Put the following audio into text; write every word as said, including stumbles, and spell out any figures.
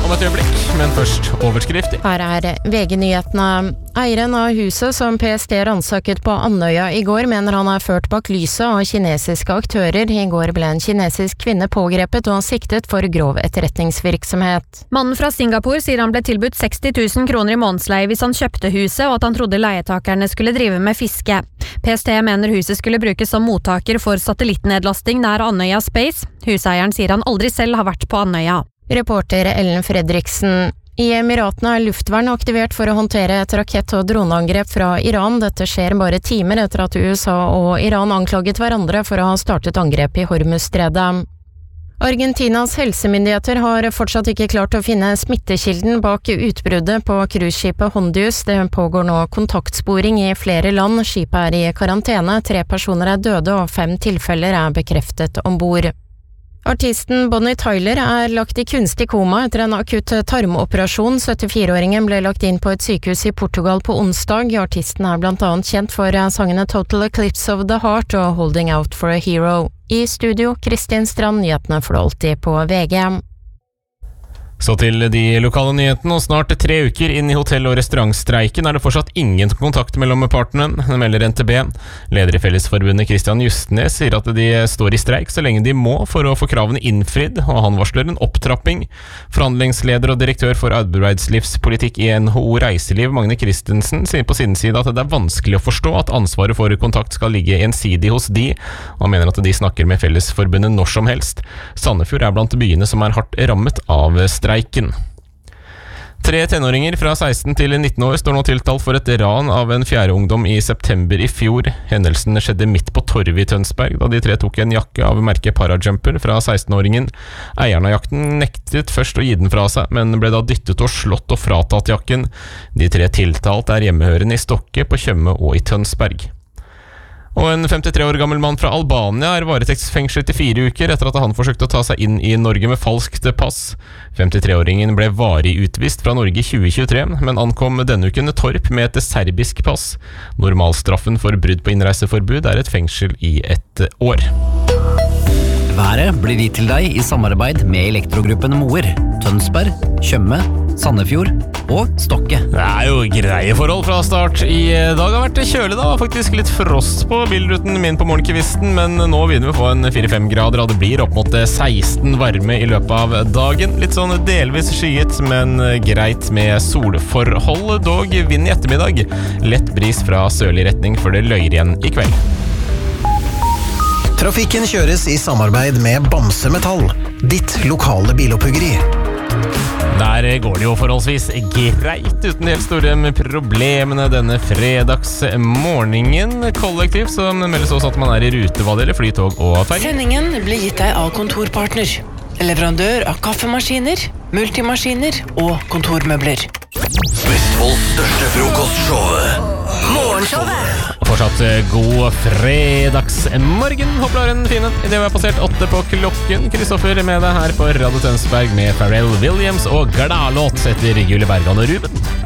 om et øyeblikk, men først overskrifter. Her er V G-nyhetene. Eieren av huset som P S T ransaket på Andøya i går mener han er ført bak lyset av kinesiske aktører. I går ble en kinesisk kvinne pågrepet og siktet for grov etterretningsvirksomhet. Mannen fra Singapore sier han ble tilbudt seksti tusen kroner i månedsleie hvis han kjøpte huset, og at han trodde leietakerne skulle drive med fiske. P S T mener huset skulle brukes som mottaker for satellittnedlasting nær Andøya Space. Huseieren sier han aldri selv har vært på Andøya. Reporter Ellen Fredriksen. I Emiratene er luftvern aktivert for å håndtere et rakett- og droneangrep fra Iran. Dette skjer bare timer etter at U S A og Iran anklaget hverandre for å ha startet angrep i Hormuzstredet. Argentinas helsemyndigheter har fortsatt ikke klart å finne smittekilden bak utbruddet på cruiseskipet Hondius. Det pågår nå kontaktsporing i flere land. Skipet er i karantene, tre personer er døde og fem tilfeller er bekreftet ombord. Artisten Bonnie Tyler er lagt i kunstig koma etter en akutt tarmoperasjon. syttifire-åringen ble lagt inn på et sykehus i Portugal på onsdag. Artisten er blant annet kjent for sangene Total Eclipse of the Heart og Holding Out for a Hero. I studio, Kristin Strand, nyhetene får du alltid på V G. Så til de lokale nyhetene, og snart tre uker inn i hotell- og restaurantstreiken er det fortsatt ingen kontakt mellom partene, det melder N T B. Leder i Fellesforbundet Kristian Justnes sier at de står i streik så lenge de må for å få kravene innfridd, og han varsler en opptrapping. Forhandlingsleder og direktør for arbeidslivspolitikk i N H O Reiseliv, Magne Christensen, sier på sin side at det er vanskelig å forstå at ansvaret for kontakt skal ligge ensidig hos de, og han mener at de snakker med Fellesforbundet når som helst. Sandefjord er blant byene som er hardt rammet av streik. Streiken. Tre tenåringer fra seksten til nitten år står nå tiltalt for et ran av en fjerde ungdom i september i fjor. Hendelsen skjedde midt på torvet i Tønsberg, da de tre tok en jakke av merket Parajumper fra seksten-åringen. Eieren av jakten nektet først å gi den fra seg, men ble da dyttet og slått og fratatt jakken. De tre tiltalt er hjemmehørende i Stokke, på Tjøme og i Tønsberg. Og en femtitre år gammel mann fra Albania er varetektsfengslet i fire uker etter at han forsøkte å ta seg inn i Norge med falskt pass. femtitre-åringen ble varig utvist fra Norge i tjue tjuetre, men ankom denne uken Torp med et serbisk pass. Normalstraffen for brudd på innreiseforbud er et fengsel i et år. Været blir gitt til deg i samarbeid med Elektrogruppen Moer, Tønsberg, Tjøme, Sandefjord og Stokke. Det er jo greie forhold fra start. I dag har vært kjølig da, faktisk litt frost på bilruten min på morgenkvisten, men nå begynner vi å få en fire fem grader, og det blir opp mot seksten varme i løpet av dagen. Litt sånn delvis skyet, men greit med solforhold, dog vind i ettermiddag. Lett bris fra sørlig retning før det løyer igjen i kveld. Trafikken kjøres i samarbeid med Bamse Metall, ditt lokale biloppuggeri. Der går det jo forholdsvis greit uten de helt store problemene denne fredagsmorgenen. Kollektivt så meldes også at man er i rute hva det gjelder flytog og ferge. Sendingen blir gitt deg av Kontorpartner, leverandør av kaffemaskiner, multimaskiner og kontormøbler. Vestfolds største frokostshow, Morgenshowet. Fortsatt god fredagsmorgen. Håper du har en fin en. I det vi har passert åtte på klokken. Kristoffer med deg her på Radio Tønsberg med Pharrell Williams og gladlåt etter Julie Bergan og Ruben.